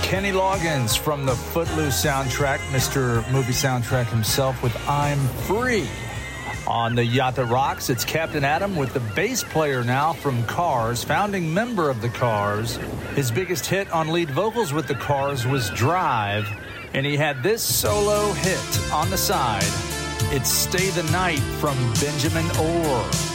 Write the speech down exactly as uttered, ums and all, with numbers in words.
Kenny Loggins from the Footloose soundtrack, Mister Movie Soundtrack himself with I'm Free. On the Yacht That Rocks, it's Captain Adam with the bass player now from Cars, founding member of the Cars. His biggest hit on lead vocals with the Cars was Drive, and he had this solo hit on the side. It's Stay the Night from Benjamin Orr.